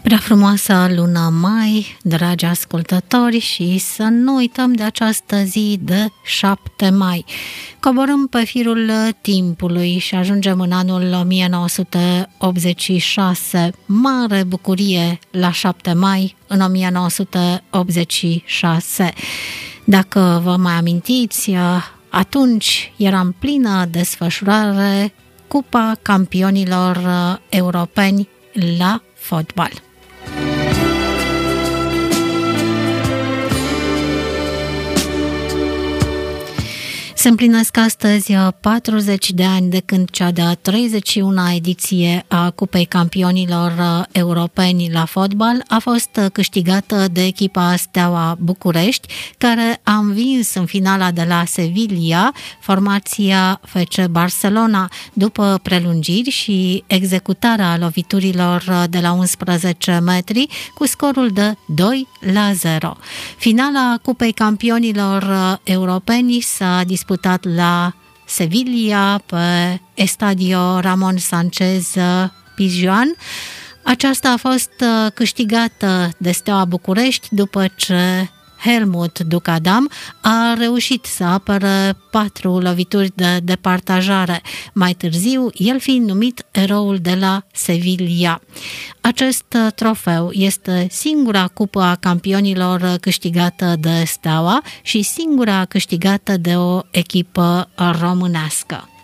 Prea frumoasă lună mai, dragi ascultători, și să nu uităm de această zi de 7 mai. Coborâm pe firul timpului și ajungem în anul 1986. Mare bucurie la 7 mai în 1986. Dacă vă mai amintiți, atunci era în plină desfășurare Cupa Campionilor Europeni la fotbal. Se împlinesc astăzi 40 de ani de când cea de-a 31-a ediție a Cupei Campionilor Europeni la fotbal a fost câștigată de echipa Steaua București, care a învins în finala de la Sevilla formația FC Barcelona după prelungiri și executarea loviturilor de la 11 metri cu scorul de 2-0. Finala Cupei Campionilor Europeni s-a disputat la Sevilla, pe Estadio Ramon Sánchez Pizjuan. Aceasta a fost câștigată de Steaua București după ce Helmut Ducadam a reușit să apere 4 lovituri de departajare, mai târziu el fiind numit eroul de la Sevilla. Acest trofeu este singura cupă a campionilor câștigată de Steaua și singura câștigată de o echipă românească.